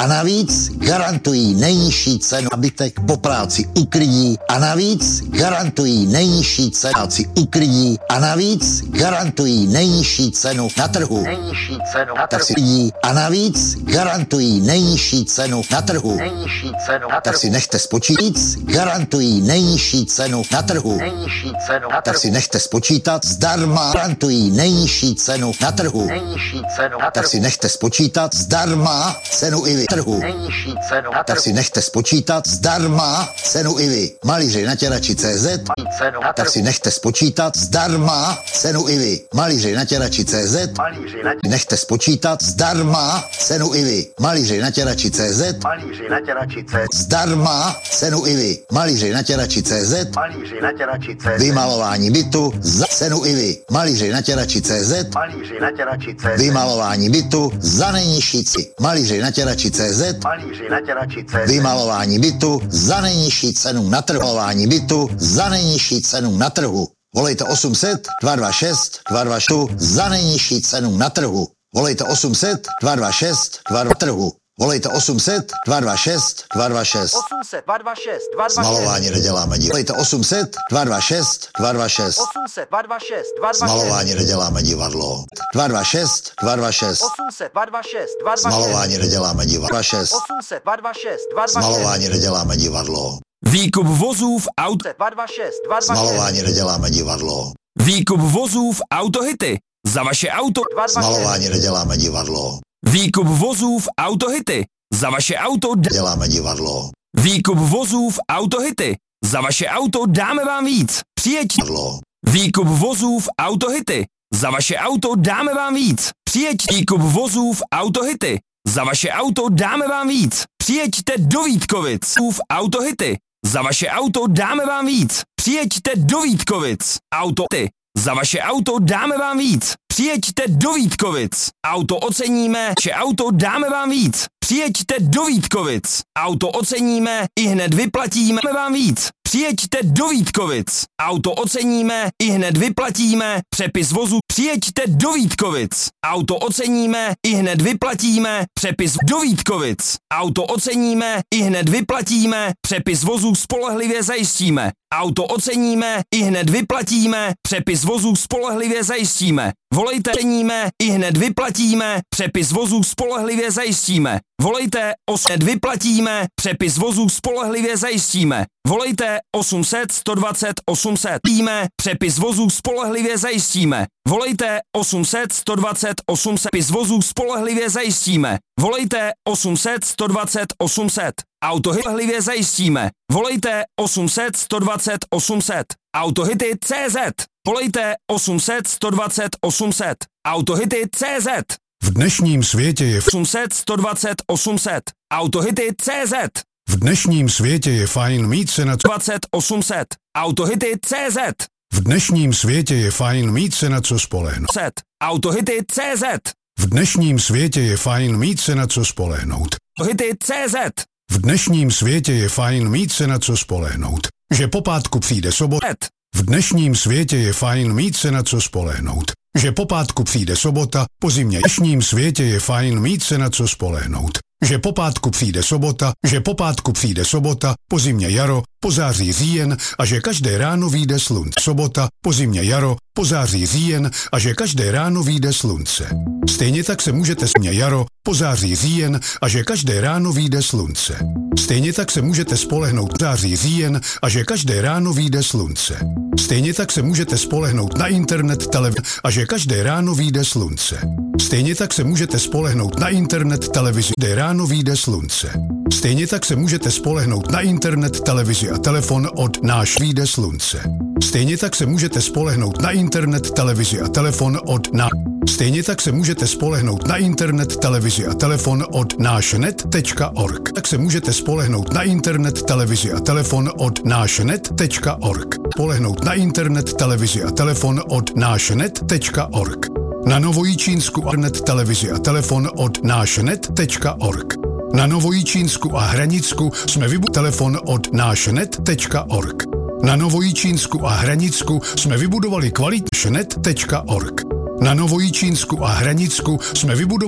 a navíc garantují nejnižší cenu nabytek po práci uklidí a navíc garantují nejnižší cenu práci uklidí a navíc garantují nejnižší cenu na trhu. Nejnižší cenu na Tak trhu. si lidí a navíc garantují nejnižší cenu na trhu. Nejnižší cenu na Tak trhu. si nechte spočítat, garantují nejnižší cenu na trhu. Nejnižší cenu na Tak trhu. si nechte spočítat, zdarma garantují nejnižší cenu na trhu. Nejnižší cenu na Tak trhu. si nechte spočítat, zdarma cenu i vy. Trhu. Nejnižší cenu na Tak trhu. si nechte spočítat, zdarma cenu i vy. Malíři natěrači CZ. Cenu na Tak trhu. si nechte spočítat, zdarma cenu i vy. Malíři natěrači CZ. Malíři na Nechte spočítat, zdarma cenu i vy. Malíři natěrači CZ. malíři natěrači C. Zdarma cenu i vy. Malíři natěrači CZ. Malíři natěrači C. Vymalování bytu za cenu i vy. Malíři natěrači CZ. Malíři natěrači C. Vymalování bytu za nejnižší cenu. Malíři natěrači CZ. Malíři natěrači C. Vymalování bytu za nejnižší cenu na trhu. Vymalování bytu za nejnižší cenu na trhu. Volejte 800 226 226 za nejnižší cenu na trhu. Volejte 800 226 226 na trhu. Volejte 800 226 226. 800 226 226. Malování neděláme divadlo. Volejte 800 226 226. 800 226 226. Malování neděláme divadlo. 226 226. 800 226 226. Malování neděláme divadlo. 26. 800 226 226. Malování neděláme divadlo. Výkup vozů v auto. 226 226. Malování neděláme divadlo. Výkup vozů v Autohity. Za vaše auto. 226. Malování neděláme divadlo. Výkup vozů v Autohity. Za vaše auto. Děláme divadlo. Výkup vozů v Autohity. Za vaše auto dáme vám víc. Přijeď. Divadlo. Výkup vozů v Autohity. Za vaše auto dáme vám víc. Přijeď. Výkup vozů v Autohity. Za vaše auto dáme vám víc. Přijeďte do Vítkovic. V Autohity. Za vaše auto dáme vám víc. Přijeďte do Vítkovic. Autoty. Za vaše auto dáme vám víc. Přijeďte do Vítkovic. Auto oceníme, že auto dáme vám víc. Přijeďte do Vítkovic. Auto oceníme, i hned vyplatíme vám víc. Přijeďte do Vítkovic. Auto oceníme, i hned vyplatíme. Přepis vozu. Přijeďte do Vítkovic. Auto oceníme, i hned vyplatíme. Přepis do Vítkovic. Auto oceníme, i hned vyplatíme. Přepis vozu spolehlivě zajistíme. Auto oceníme, i hned vyplatíme. Přepis vozu spolehlivě zajistíme. Volejte, oceníme, i hned vyplatíme. Přepis vozu spolehlivě zajistíme. Volejte 800 vyplatíme. Přepis vozu spolehlivě zajistíme. Volejte 800 120 800. Víme, přepis vozu spolehlivě zajistíme. Volejte 800 120 800. Přepis vozu spolehlivě zajistíme. Volejte 800 120 800. Autohity spolehlivě zajistíme. Volejte 800 120 800. Autohity CZ. Volejte 800 120 800. Autohity CZ. V dnešním světě je 800 120 800. Autohity CZ. v dnešním světě je fajn mít se na co 20 800. Autohity CZ. v dnešním světě je fajn mít se na co spolehnout. Autohity CZ. V dnešním světě je fajn mít se na co spolehnout. Autohity CZ. V dnešním světě je fajn mít se na co spolehnout. Že po pátku přijde sobota. V dnešním světě je fajn mít se na co spolehnout. Že po pátku přijde sobota, po zimě. V dnešním světě je fajn mít se na co spolehnout. Že po pátku přijde sobota, že po pátku přijde sobota, po zimě jaro, po září říjen a že každé ráno vyjde slunce. Sobota, po zimě jaro, po září říjen a že každé ráno vyjde slunce. Stejně tak se můžete smě jaro, po září říjen a že každé ráno vyjde slunce. Stejně tak se můžete spolehnout po září říjen a že každé ráno vyjde slunce. Stejně tak se můžete spolehnout na internet, televizi a že každé ráno vyjde slunce. Stejně tak se můžete spolehnout na internet, televizi, kde ráno vyjde slunce. Stejně tak se můžete spolehnout na internet, televizi a telefon od náš vyjde slunce. Stejně tak se můžete spolehnout na internet, televizi a telefon od na. Stejně tak se můžete spolehnout na internet, televizi a telefon od nášnet.org. Tak se můžete spolehnout na internet, televizi a telefon od nášnet.org. Spolehnout na internet, televizi a telefon od nášnet.org. Na Novojičínsku internet, televizi a telefon od nášnet.org. Na Novojičínsku a Hranicku jsme vybudovali telefon od nášnet.org. Na Novojičínsku a Hranicku jsme vybudovali kvalitní nášnet.org. Na Novojičínsku a Hranicku jsme vybudovali